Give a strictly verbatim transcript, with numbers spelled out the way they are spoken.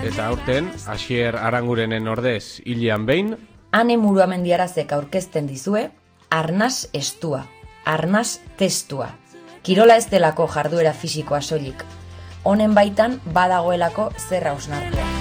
eta aurten, Asier Arangurenen ordez hilean behin, Ane Muruamendiarazek aurkezten dizue, arnas estua, arnas testua. Kirola ez delako jarduera fisikoa soilik. Honen baitan badagoelako zer hausnartua.